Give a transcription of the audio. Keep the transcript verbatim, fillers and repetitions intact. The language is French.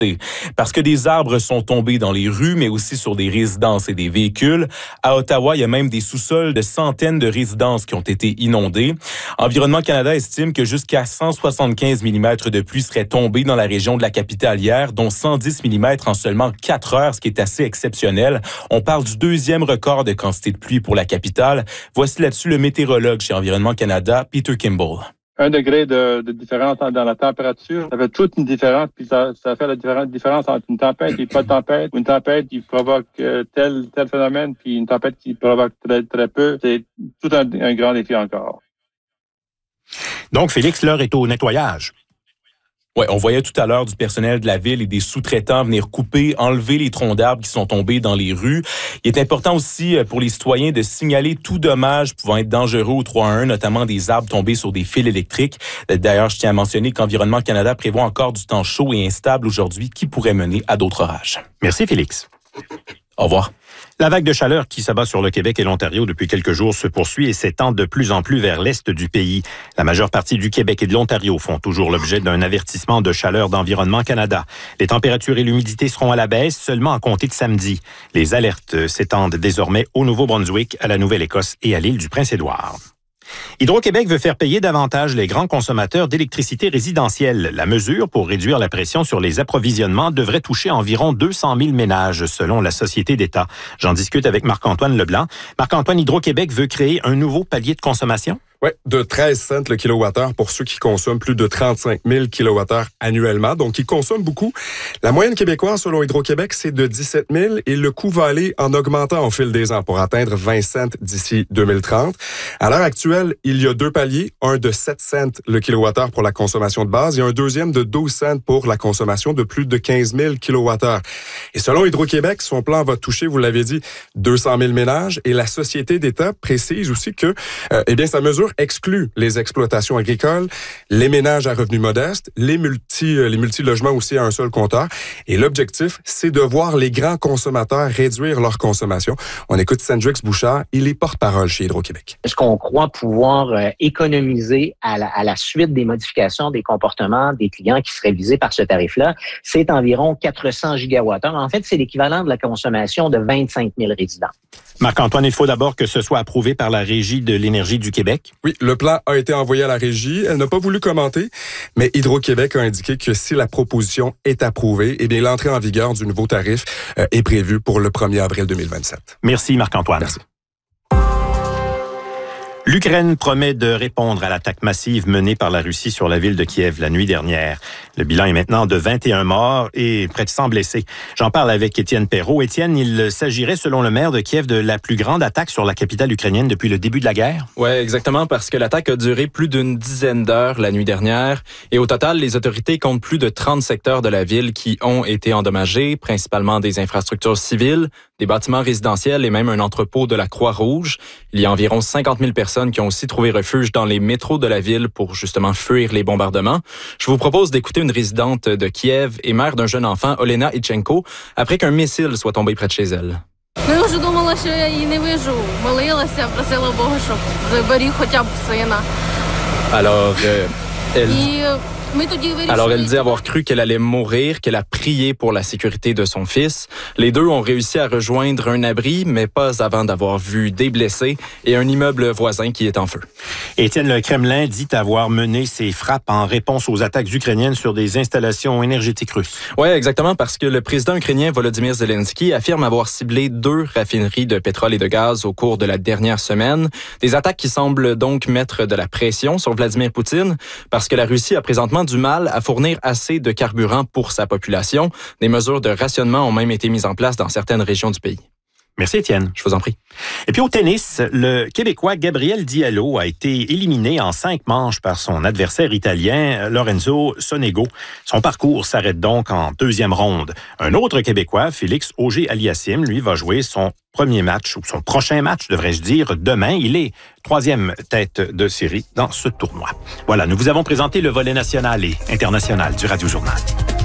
Parce que des arbres sont tombés dans les rues, mais aussi sur des résidences et des véhicules. À Ottawa, il y a même des sous-sols de centaines de résidences qui ont été inondées. Environnement Canada estime que jusqu'à cent soixante-quinze millimètres de pluie seraient tombés dans la région de la capitale hier, dont cent dix millimètres en seulement quatre heures, ce qui est assez exceptionnel. On parle du deuxième record de quantité de pluie pour la capitale. Voici là-dessus le météorologue chez Environnement Canada, Peter Kimball. Un degré de, de différence dans la température, ça fait toute une différence, puis ça, ça fait la différence entre une tempête et pas de tempête, ou une tempête qui provoque euh, tel tel phénomène, puis une tempête qui provoque très très peu. C'est tout un, un grand défi encore. Donc, Félix, l'heure est au nettoyage. Ouais, on voyait tout à l'heure du personnel de la ville et des sous-traitants venir couper, enlever les troncs d'arbres qui sont tombés dans les rues. Il est important aussi pour les citoyens de signaler tout dommage pouvant être dangereux au trois un un, notamment des arbres tombés sur des fils électriques. D'ailleurs, je tiens à mentionner qu'Environnement Canada prévoit encore du temps chaud et instable aujourd'hui qui pourrait mener à d'autres orages. Merci, Félix. Au revoir. La vague de chaleur qui s'abat sur le Québec et l'Ontario depuis quelques jours se poursuit et s'étend de plus en plus vers l'est du pays. La majeure partie du Québec et de l'Ontario font toujours l'objet d'un avertissement de chaleur d'Environnement Canada. Les températures et l'humidité seront à la baisse seulement à compter de samedi. Les alertes s'étendent désormais au Nouveau-Brunswick, à la Nouvelle-Écosse et à l'île du Prince-Édouard. Hydro-Québec veut faire payer davantage les grands consommateurs d'électricité résidentielle. La mesure pour réduire la pression sur les approvisionnements devrait toucher environ deux cent mille ménages, selon la Société d'État. J'en discute avec Marc-Antoine Leblanc. Marc-Antoine, Hydro-Québec veut créer un nouveau palier de consommation? Oui, de treize cents le kilowattheure pour ceux qui consomment plus de trente-cinq mille kilowattheures annuellement. Donc, ils consomment beaucoup. La moyenne québécoise, selon Hydro-Québec, c'est de dix-sept mille et le coût va aller en augmentant au fil des ans pour atteindre vingt cents d'ici deux mille trente. À l'heure actuelle, il y a deux paliers, un de sept cents le kilowattheure pour la consommation de base et un deuxième de douze cents pour la consommation de plus de quinze mille kilowattheures. Et selon Hydro-Québec, son plan va toucher, vous l'avez dit, deux cent mille ménages et la Société d'État précise aussi que, euh, eh bien, sa mesure exclut les exploitations agricoles, les ménages à revenus modestes, les multi, les multi-logements aussi à un seul compteur. Et l'objectif, c'est de voir les grands consommateurs réduire leur consommation. On écoute Sandrix Bouchard, il est porte-parole chez Hydro-Québec. Est-ce qu'on croit pouvoir euh, économiser à la, à la suite des modifications des comportements des clients qui seraient visés par ce tarif-là? C'est environ quatre cents gigawattheures. En fait, c'est l'équivalent de la consommation de vingt-cinq mille résidents. Marc-Antoine, il faut d'abord que ce soit approuvé par la Régie de l'énergie du Québec. Oui, le plan a été envoyé à la Régie. Elle n'a pas voulu commenter, mais Hydro-Québec a indiqué que si la proposition est approuvée, eh bien, l'entrée en vigueur du nouveau tarif euh, est prévue pour le premier avril deux mille vingt-sept. Merci, Marc-Antoine. Merci. L'Ukraine promet de répondre à l'attaque massive menée par la Russie sur la ville de Kiev la nuit dernière. Le bilan est maintenant de vingt et un morts et près de cent blessés. J'en parle avec Étienne Perrault. Étienne, il s'agirait, selon le maire de Kiev, de la plus grande attaque sur la capitale ukrainienne depuis le début de la guerre? Oui, exactement, parce que l'attaque a duré plus d'une dizaine d'heures la nuit dernière. Et au total, les autorités comptent plus de trente secteurs de la ville qui ont été endommagés, principalement des infrastructures civiles, des bâtiments résidentiels et même un entrepôt de la Croix-Rouge. Il y a environ cinquante mille personnes qui ont aussi trouvé refuge dans les métros de la ville pour justement fuir les bombardements. Je vous propose d'écouter une résidente de Kiev et mère d'un jeune enfant, Olena Itchenko, après qu'un missile soit tombé près de chez elle. Я вже думала, що я її не виживу. Молилася, просила Бога, щоб зберіг хоча б сина. Alors, euh, elle... І Alors, elle dit avoir cru qu'elle allait mourir, qu'elle a prié pour la sécurité de son fils. Les deux ont réussi à rejoindre un abri, mais pas avant d'avoir vu des blessés et un immeuble voisin qui est en feu. Étienne, le Kremlin dit avoir mené ses frappes en réponse aux attaques ukrainiennes sur des installations énergétiques russes. Oui, exactement, parce que le président ukrainien Volodymyr Zelensky affirme avoir ciblé deux raffineries de pétrole et de gaz au cours de la dernière semaine. Des attaques qui semblent donc mettre de la pression sur Vladimir Poutine, parce que la Russie a présentement du mal à fournir assez de carburant pour sa population. Des mesures de rationnement ont même été mises en place dans certaines régions du pays. Merci, Étienne. Je vous en prie. Et puis au tennis, le Québécois Gabriel Diallo a été éliminé en cinq manches par son adversaire italien Lorenzo Sonego. Son parcours s'arrête donc en deuxième ronde. Un autre Québécois, Félix Auger-Aliassime, lui, va jouer son premier match, ou son prochain match, devrais-je dire, demain. Il est troisième tête de série dans ce tournoi. Voilà, nous vous avons présenté le volet national et international du Radio Journal.